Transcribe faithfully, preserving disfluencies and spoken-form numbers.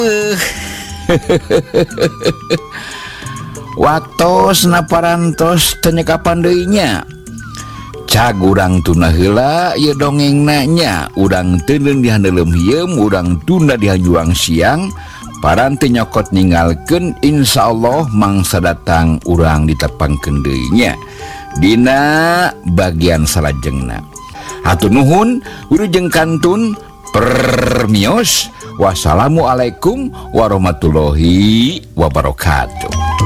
waktu naparantos tenyeka pandainya cag urang tuna heula ya dongeng nanya urang tenun dihandelem hiem urang tunda dihajuang siang paranti nyokot ninggalkeun insyaallah mangsa datang urang ditepangkeun deui dina bagian salajengna. Hatur nuhun wilujeng kantun permios. Wassalamualaikum warahmatullahi wabarakatuh.